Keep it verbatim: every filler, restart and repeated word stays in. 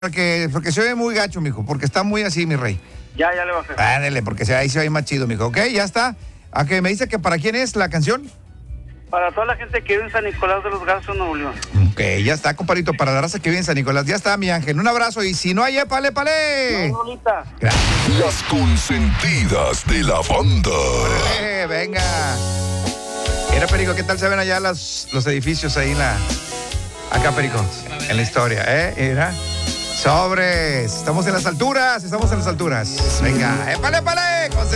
Porque, porque se oye muy gacho, mijo, porque está muy así, mi rey. Ya, ya le bajé. Ándale, porque se, ahí se oye más chido, mijo. Ok, ya está. ¿A qué me dice que para quién es la canción? Para toda la gente que vive en San Nicolás de los Garzos, Nuevo León. Ok, ya está, compadrito, para la raza que vive en San Nicolás. Ya está, mi ángel. Un abrazo y si no hay, épale, pale. No, bonita. Gracias. Las consentidas de la banda. Órale, venga. Mira, Perico, ¿qué tal se ven allá las, los edificios ahí en la... Acá, Perico, en la historia, ¿eh? Mira. Sobres. Estamos en las alturas, estamos en las alturas. Venga, épale, épale.